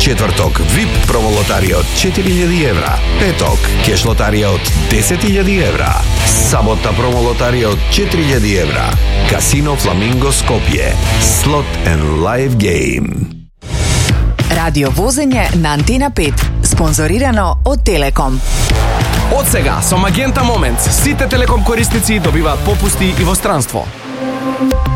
Четврток, VIP промолотарија од 4000 евра. Петок, кеш лотарија од 10.000 евра. Сабота промолотарија од 4000 евра. Касино Фламинго Скопје. Slot and Live Game. Радио возење на Антена 5, спонзорирано од Телеком. Од сега, со Магента Моментс, сите Телеком корисници добиваат попусти и во странство.